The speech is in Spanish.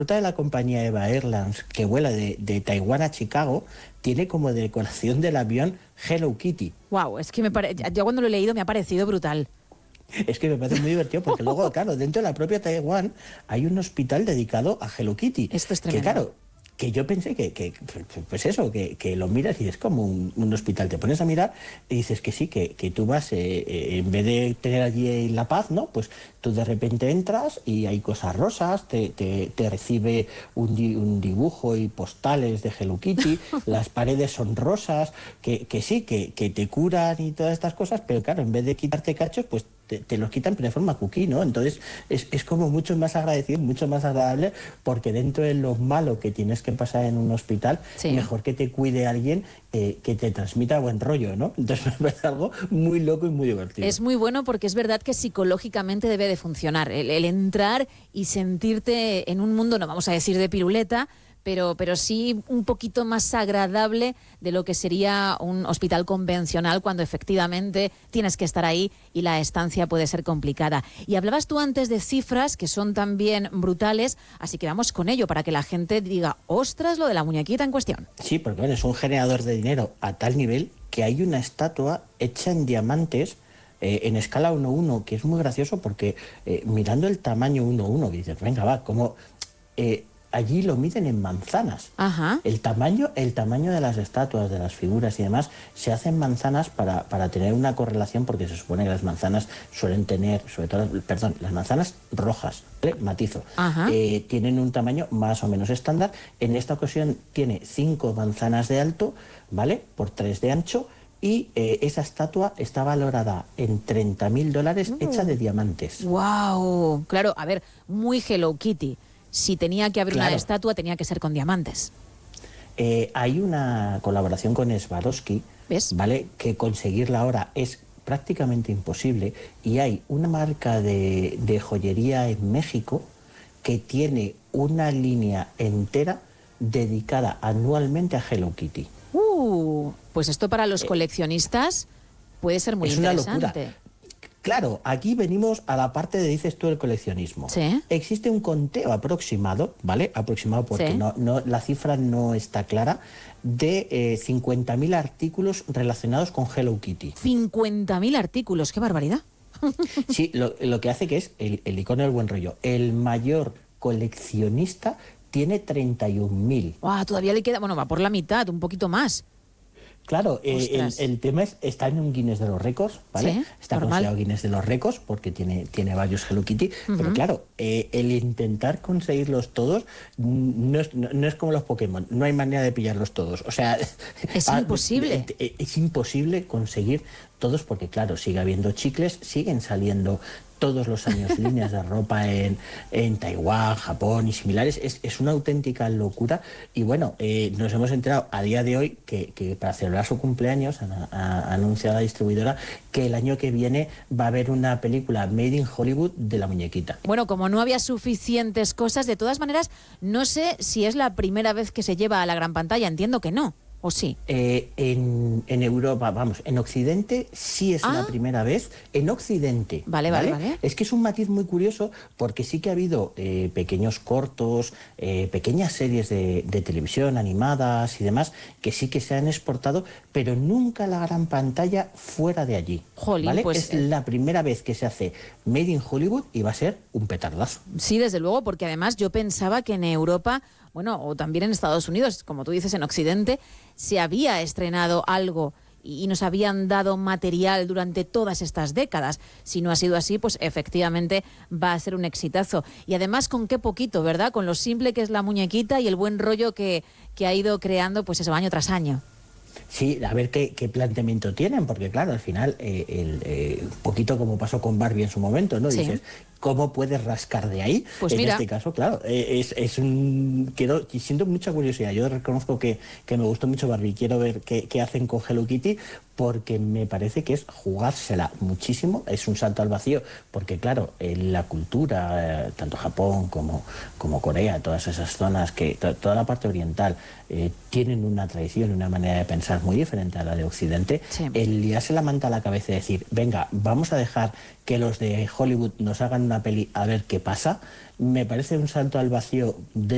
ruta de la compañía Eva Airlines, que vuela de Taiwán a Chicago, tiene como decoración del avión Hello Kitty. Wow, es que yo cuando lo he leído me ha parecido brutal. Es que me parece muy divertido porque luego, claro, dentro de la propia Taiwán hay un hospital dedicado a Hello Kitty. Esto es tremendo. Que claro, que yo pensé pues eso, que lo miras y es como un hospital. Te pones a mirar y dices que sí, que tú vas, en vez de tener allí la paz, ¿no? Pues tú de repente entras y hay cosas rosas, te recibe un dibujo y postales de Hello Kitty, las paredes son rosas, que sí, que te curan y todas estas cosas, pero claro, en vez de quitarte cachos, pues te los quitan pero de forma cookie, ¿no? Entonces es como mucho más agradecido, mucho más agradable, porque dentro de lo malo que tienes que pasar en un hospital, sí, mejor que te cuide alguien que te transmita buen rollo, ¿no? Entonces me parece algo muy loco y muy divertido. Es muy bueno porque es verdad que psicológicamente debe de funcionar. El entrar y sentirte en un mundo, no vamos a decir de piruleta, pero sí un poquito más agradable de lo que sería un hospital convencional cuando efectivamente tienes que estar ahí y la estancia puede ser complicada. Y hablabas tú antes de cifras que son también brutales, así que vamos con ello para que la gente diga, ostras, lo de la muñequita en cuestión. Sí, porque bueno, es un generador de dinero a tal nivel que hay una estatua hecha en diamantes en escala 1:1, que es muy gracioso porque mirando el tamaño 1:1, que dices, venga, va, como... allí lo miden en manzanas. Ajá. El tamaño de las estatuas, de las figuras y demás, se hacen manzanas para tener una correlación, porque se supone que las manzanas suelen tener, sobre todo, las manzanas rojas, ¿vale? Matizo, tienen un tamaño más o menos estándar. En esta ocasión tiene 5 manzanas de alto, ¿vale? Por 3 de ancho. Y esa estatua está valorada en $30.000, hecha de diamantes. ¡Wow! Claro, a ver, muy Hello Kitty. Si tenía que haber una estatua, tenía que ser con diamantes. Hay una colaboración con Swarovski, ¿ves? ¿Vale? Que conseguirla ahora es prácticamente imposible. Y hay una marca de joyería en México que tiene una línea entera dedicada anualmente a Hello Kitty. Pues esto para los coleccionistas puede ser muy interesante. Una locura. Claro, aquí venimos a la parte de, dices tú, el coleccionismo. ¿Sí? Existe un conteo aproximado, ¿vale? Aproximado porque ¿sí? la cifra no está clara, de 50.000 artículos relacionados con Hello Kitty. 50.000 artículos, qué barbaridad. Sí, lo que hace que es el icono del buen rollo. El mayor coleccionista tiene 31.000. Todavía le queda, bueno, va por la mitad, un poquito más. Claro, el tema está en un Guinness de los récords, ¿vale? ¿Sí? Está considerado Guinness de los récords porque tiene varios Hello Kitty, pero claro, el intentar conseguirlos todos no es como los Pokémon, no hay manera de pillarlos todos. O sea, es imposible. Es imposible conseguir todos porque, claro, sigue habiendo chicles, siguen saliendo todos los años líneas de ropa en Taiwán, Japón y similares. Es una auténtica locura. Y bueno, nos hemos enterado a día de hoy que para celebrar su cumpleaños ha anunciado la distribuidora que el año que viene va a haber una película Made in Hollywood de la muñequita. Bueno, como no había suficientes cosas, de todas maneras, no sé si es la primera vez que se lleva a la gran pantalla, entiendo que no. ¿O sí? En Europa, vamos, en Occidente sí es la primera vez. En Occidente. Vale. Es que es un matiz muy curioso porque sí que ha habido pequeños cortos, pequeñas series de televisión animadas y demás que sí que se han exportado, pero nunca la gran pantalla fuera de allí. Jolín, ¿vale? Pues, es la primera vez que se hace Made in Hollywood y va a ser un petardazo. Sí, desde luego, porque además yo pensaba que en Europa, bueno, o también en Estados Unidos, como tú dices, en Occidente, se había estrenado algo y nos habían dado material durante todas estas décadas. Si no ha sido así, pues efectivamente va a ser un exitazo. Y además, con qué poquito, ¿verdad? Con lo simple que es la muñequita y el buen rollo que ha ido creando, pues eso, año tras año. Sí, a ver qué planteamiento tienen, porque claro, al final, un poquito como pasó con Barbie en su momento, ¿no? Sí. Dices, ¿cómo puedes rascar de ahí? Pues en mira. este caso, claro, siento mucha curiosidad. Yo reconozco que me gustó mucho Barbie. Quiero ver qué hacen con Hello Kitty, porque me parece que es jugársela muchísimo. Es un salto al vacío, porque claro, la cultura, tanto Japón como Corea, todas esas zonas, toda la parte oriental, tienen una tradición, una manera de pensar muy diferente a la de Occidente. Sí. El liarse la manta a la cabeza y decir, venga, vamos a dejar que los de Hollywood nos hagan una peli a ver qué pasa, me parece un salto al vacío de